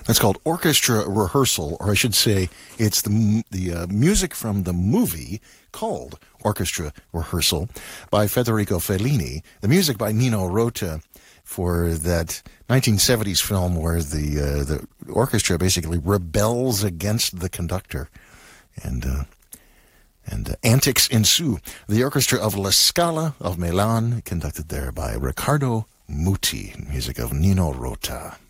That's called Orchestra Rehearsal, or I should say it's the music from the movie called Orchestra Rehearsal by Federico Fellini, the music by Nino Rota for that 1970s film where the orchestra basically rebels against the conductor, and antics ensue. The Orchestra of La Scala of Milan, conducted there by Riccardo Muti, music of Nino Rota.